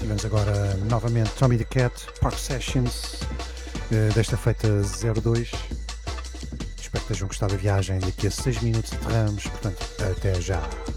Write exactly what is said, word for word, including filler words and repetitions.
Tivemos agora novamente Tommy the Cat, Park Sessions, uh, desta feita zero dois. Espero que tenham gostado da viagem. Daqui a seis minutos aterramos, portanto, até já.